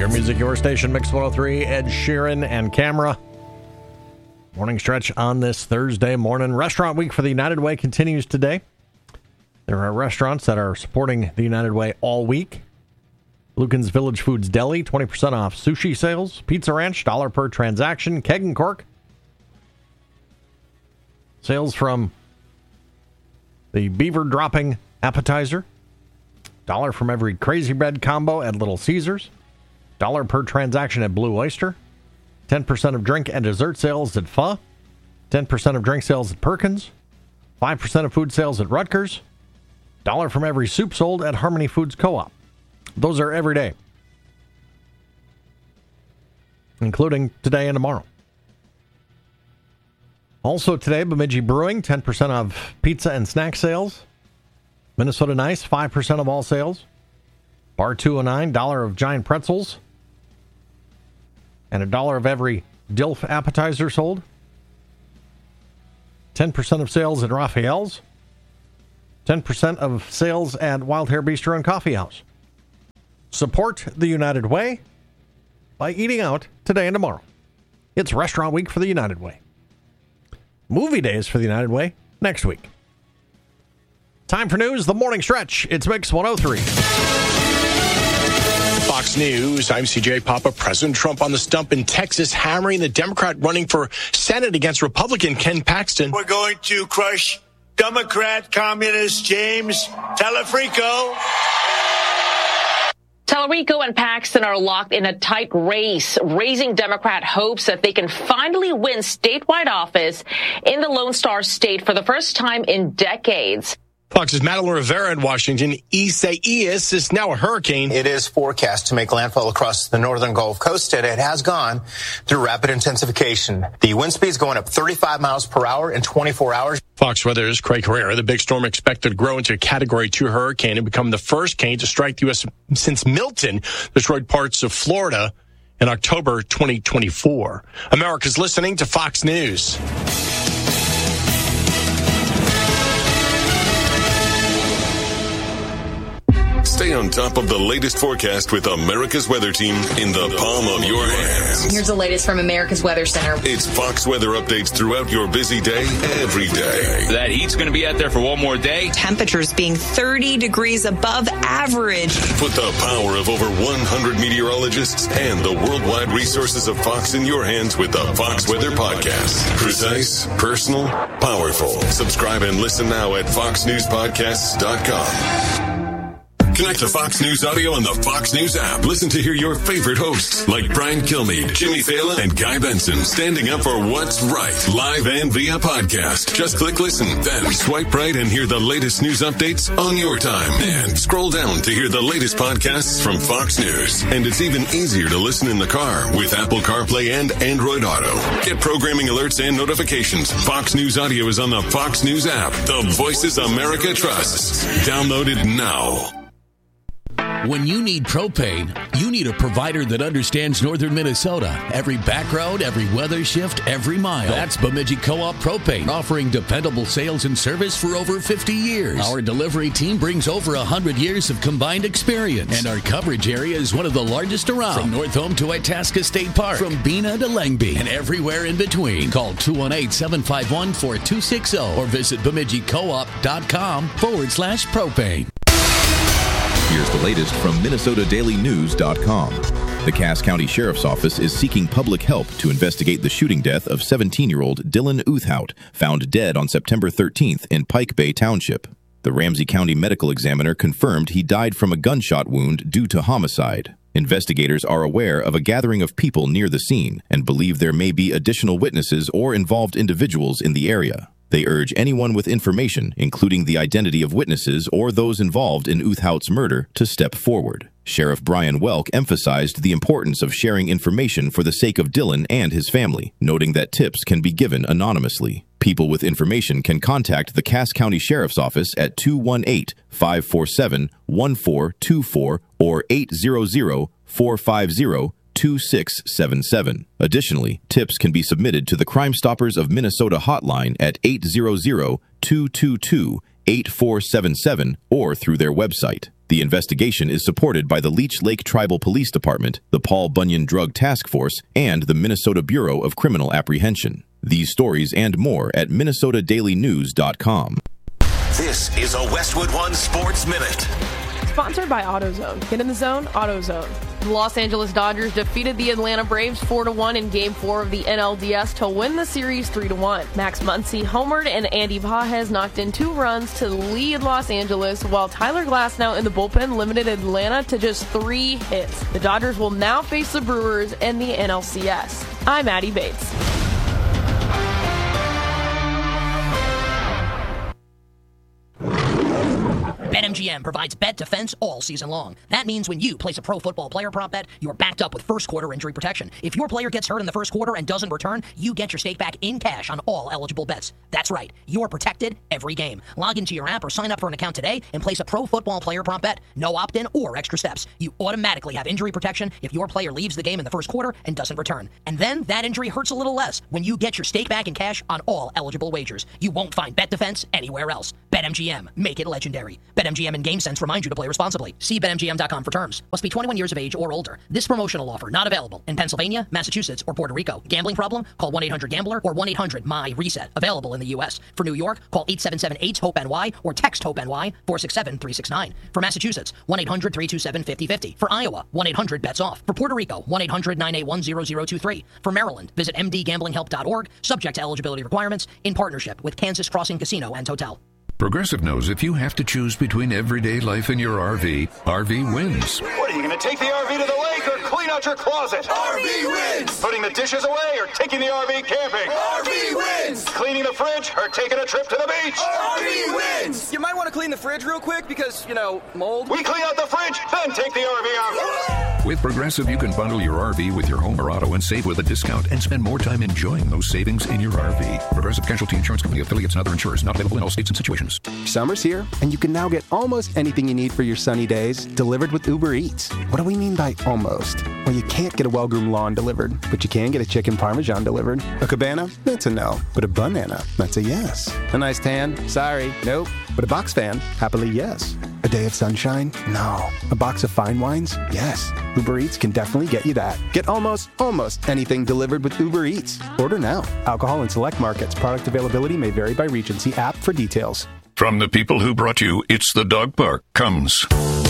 Your music, your station, Mix 103, Ed Sheeran and Camera. Morning stretch on this Thursday morning. Restaurant Week for the United Way continues today. There are restaurants that are supporting the United Way all week. Lucan's Village Foods Deli, 20% off sushi sales. Pizza Ranch, $1 per transaction. Keg and Cork. Sales from the Beaver Dropping appetizer. $1 from every Crazy Bread combo at Little Caesars. $1 per transaction at Blue Oyster. 10% of drink and dessert sales at Pho. 10% of drink sales at Perkins. 5% of food sales at Rutgers. $1 from every soup sold at Harmony Foods Co-op. Those are every day, including today and tomorrow. Also today, Bemidji Brewing, 10% of pizza and snack sales. Minnesota Nice, 5% of all sales. Bar 209, $1 of giant pretzels. And $1 of every Dilf appetizer sold. 10% of sales at Raphael's. 10% of sales at Wild Hair Bistro and Coffee House. Support the United Way by eating out today and tomorrow. It's Restaurant Week for the United Way. Movie days for the United Way next week. Time for news, the morning stretch. It's Mix 103. Fox News, I'm CJ Papa. President Trump on the stump in Texas, hammering the Democrat running for Senate against Republican Ken Paxton. We're going to crush Democrat communist James Telefrico. Telefrico and Paxton are locked in a tight race, raising Democrat hopes that they can finally win statewide office in the Lone Star State for the first time in decades. Fox's Madeline Rivera in Washington. Isaias is now a hurricane. It is forecast to make landfall across the northern Gulf Coast, and it has gone through rapid intensification. The wind speed is going up 35 miles per hour in 24 hours. Fox Weather's Craig Herrera. The big storm expected to grow into a Category 2 hurricane and become the first cane to strike the U.S. since Milton destroyed parts of Florida in October 2024. America's listening to Fox News. Stay on top of the latest forecast with America's Weather Team in the palm of your hands. Here's the latest from America's Weather Center. It's Fox weather updates throughout your busy day, every day. That heat's going to be out there for one more day. Temperatures being 30 degrees above average. Put the power of over 100 meteorologists and the worldwide resources of Fox in your hands with the Fox Weather Podcast. Precise, personal, powerful. Subscribe and listen now at foxnewspodcasts.com. Connect to Fox News Audio on the Fox News app. Listen to hear your favorite hosts like Brian Kilmeade, Jimmy Fallon, and Guy Benson standing up for what's right, live and via podcast. Just click listen, then swipe right and hear the latest news updates on your time. And scroll down to hear the latest podcasts from Fox News. And it's even easier to listen in the car with Apple CarPlay and Android Auto. Get programming alerts and notifications. Fox News Audio is on the Fox News app. The voices America trusts. Download it now. When you need propane, you need a provider that understands northern Minnesota. Every back road, every weather shift, every mile. That's Bemidji Co-op Propane, offering dependable sales and service for over 50 years. Our delivery team brings over 100 years of combined experience, and our coverage area is one of the largest around. From North Home to Itasca State Park, from Bena to Langby, and everywhere in between. Call 218-751-4260 or visit BemidjiCoop.com/propane. Here's the latest from MinnesotaDailyNews.com. The Cass County Sheriff's Office is seeking public help to investigate the shooting death of 17-year-old Dylan Uthout, found dead on September 13th in Pike Bay Township. The Ramsey County Medical Examiner confirmed he died from a gunshot wound due to homicide. Investigators are aware of a gathering of people near the scene and believe there may be additional witnesses or involved individuals in the area. They urge anyone with information, including the identity of witnesses or those involved in Uthout's murder, to step forward. Sheriff Brian Welk emphasized the importance of sharing information for the sake of Dylan and his family, noting that tips can be given anonymously. People with information can contact the Cass County Sheriff's Office at 218-547-1424 or 800-450-2677. Additionally, tips can be submitted to the Crime Stoppers of Minnesota hotline at 800-222-8477 or through their website. The investigation is supported by the Leech Lake Tribal Police Department, the Paul Bunyan Drug Task Force, and the Minnesota Bureau of Criminal Apprehension. These stories and more at minnesotadailynews.com. This is a Westwood One Sports Minute. Sponsored by AutoZone. Get in the zone, AutoZone. The Los Angeles Dodgers defeated the Atlanta Braves 4-1 in Game 4 of the NLDS to win the series 3-1. Max Muncy homered and Andy Pages knocked in 2 runs to lead Los Angeles, while Tyler Glasnow in the bullpen limited Atlanta to just 3 hits. The Dodgers will now face the Brewers in the NLCS. I'm Addie Bates. BetMGM provides bet defense all season long. That means when you place a pro football player prop bet, you're backed up with first quarter injury protection. If your player gets hurt in the first quarter and doesn't return, you get your stake back in cash on all eligible bets. That's right. You're protected every game. Log into your app or sign up for an account today and place a pro football player prop bet. No opt-in or extra steps. You automatically have injury protection if your player leaves the game in the first quarter and doesn't return. And then that injury hurts a little less when you get your stake back in cash on all eligible wagers. You won't find bet defense anywhere else. BetMGM. Make it legendary. BetMGM and GameSense remind you to play responsibly. See BetMGM.com for terms. Must be 21 years of age or older. This promotional offer not available in Pennsylvania, Massachusetts, or Puerto Rico. Gambling problem? Call 1-800-GAMBLER or 1-800-MY-RESET. Available in the U.S. For New York, call 877-8-HOPE-NY or text HOPE-NY 467-369. For Massachusetts, 1-800-327-5050. For Iowa, 1-800-BETS-OFF. For Puerto Rico, 1-800-981-0023. For Maryland, visit mdgamblinghelp.org. Subject to eligibility requirements in partnership with Kansas Crossing Casino and Hotel. Progressive knows if you have to choose between everyday life and your RV wins. What, are you going to take the RV to the lake or clean out your closet? RV wins! Putting the dishes away or taking the RV camping? RV wins! Cleaning the fridge or taking a trip to the beach? RV wins! You might want to clean the fridge real quick because, mold. We clean out the fridge, then take the RV out. With Progressive, you can bundle your RV with your home or auto and save with a discount and spend more time enjoying those savings in your RV. Progressive Casualty Insurance Company, affiliates, and other insurers not available in all states and situations. Summer's here, and you can now get almost anything you need for your sunny days delivered with Uber Eats. What do we mean by almost? Well, you can't get a well-groomed lawn delivered, but you can get a chicken parmesan delivered. A cabana? That's a no. But a banana? That's a yes. A nice tan? Sorry, nope. But a box fan? Happily, yes. A day of sunshine? No. A box of fine wines? Yes. Uber Eats can definitely get you that. Get almost anything delivered with Uber Eats. Order now. Alcohol in select markets. Product availability may vary by region. See app for details. From the people who brought you It's the Dog Park comes...